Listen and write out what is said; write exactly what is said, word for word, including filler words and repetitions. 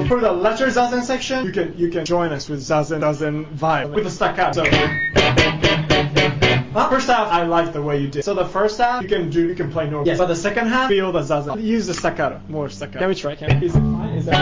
For the letter zazen section, you can you can join us with zazen zazen vibe with the staccato. So, huh? First half, I like the way you did. So the first half, you can do you can play normal. Yes. But the second half, feel the zazen. Use the staccato, more staccato. Can we try? Can we? Is it fine? Is that